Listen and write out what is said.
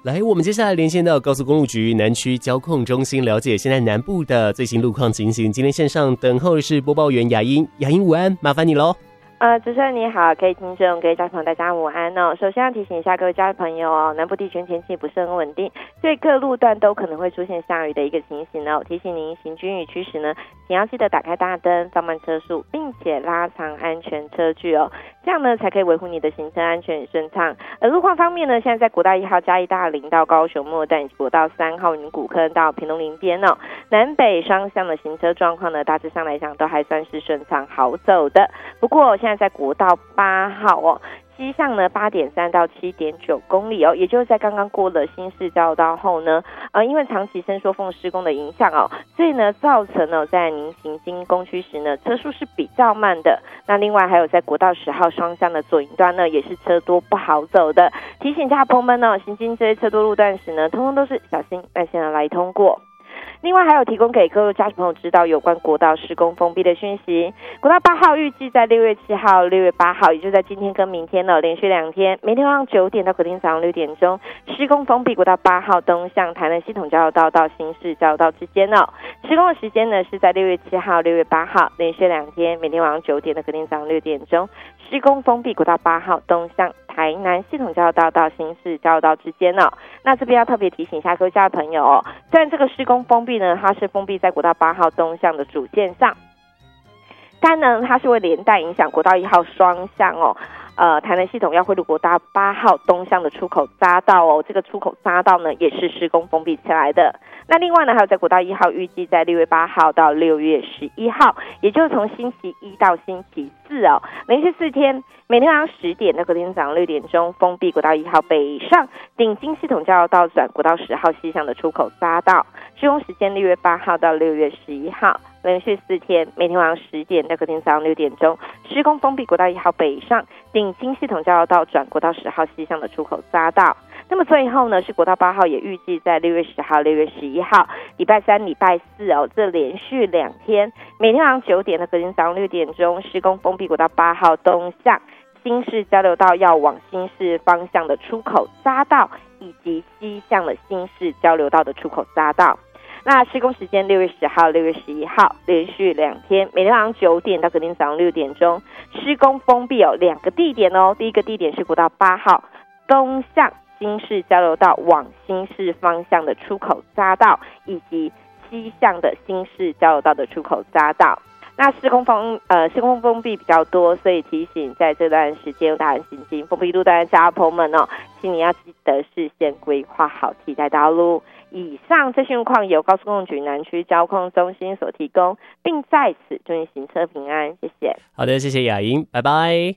来，我们接下来连线到高速公路局南区交控中心，了解现在南部的最新路况情形。今天线上等候的是播报员雅英，雅英午安，麻烦你喽。 主持人你好，各位听众、各位家朋友大家午安哦。首先要提醒一下各位家朋友哦，南部地区天气不是很稳定，所以各路段都可能会出现下雨的一个情形哦。提醒您行军雨驱时呢，请要记得打开大灯，放慢车速，并且拉长安全车距哦，这样呢才可以维护你的行车安全与顺畅。而路况方面呢，现在在国道1号嘉义大林到高雄末段，以及国道3号云谷坑到屏东林边哦，南北双向的行车状况呢，大致上来讲都还算是顺畅好走的。不过现在在国道8号哦，西向呢 8.3 到 7.9 公里哦，也就是在刚刚过了新市交道后呢，因为长期伸缩缝施工的影响哦，所以呢造成呢在您行经工区时呢车速是比较慢的。那另外还有在国道10号双向的左营段呢，也是车多不好走的。提醒家朋友们哦，行经这些车多路段时呢，通通都是小心耐心的来通过。另外还有提供给各位家属朋友知道有关国道施工封闭的讯息。国道8号预计在6月7号、6月8号，也就在今天跟明天了，连续2天，每天晚上9点到隔天早上6点钟，施工封闭国道8号东向台南系统交流道到新市交流道之间哦。施工的时间呢是在6月7号、6月8号，连续2天，每天晚上9点到隔天早上6点钟，施工封闭国道8号东向台南系统交流道到新市交流道之间哦。那这边要特别提醒一下各位家的朋友哦，虽然这个施工封闭呢，它是封闭在国道8号东向的主线上，但呢它是会连带影响国道1号双向哦。台南系统要汇入国道8号东向的出口匝道哦，这个出口匝道呢也是施工封闭起来的。那另外呢，还有在国道1号预计在6月8号到6月11号，也就是从星期一到星期四哦，连续4天，每天晚上10点到隔天早上6点钟，封闭国道1号北上顶金系统交流道转国道10号西向的出口匝道，施工时间6月8号到6月11号。连续4天，每天晚上10点到隔天早上6点钟，施工封闭国道1号北上顶金系统交流道转国道10号西向的出口匝道。那么最后呢，是国道8号也预计在6月10号、6月11号，礼拜3、礼拜4哦，这连续2天，每天晚上9点到隔天早上6点钟，施工封闭国道8号东向新市交流道要往新市方向的出口匝道，以及西向的新市交流道的出口匝道。那施工时间6月10号、6月11号，连续2天，每天晚上9点到隔天早上6点钟，施工封闭哦2个地点哦。第一个地点是国道8号东向新市交流道往新市方向的出口匝道，以及西向的新市交流道的出口匝道。那施工封闭比较多，所以提醒在这段时间有大人行经封闭路段的家朋友们哦，请你要记得事先规划好替代道路。以上这些路况由高速公路局南区交控中心所提供，并在此祝你行车平安，谢谢。 好的，谢谢雅英，拜拜。